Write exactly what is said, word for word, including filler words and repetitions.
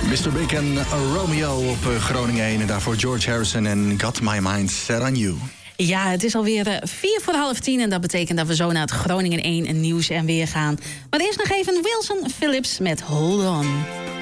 mister Big en Romeo op Groningen één. En daarvoor George Harrison en Got My Mind Set On You. Ja, het is alweer uh, vier voor half tien en dat betekent dat we zo naar het Groningen één nieuws en weer gaan. Maar eerst nog even Wilson Phillips met Hold On.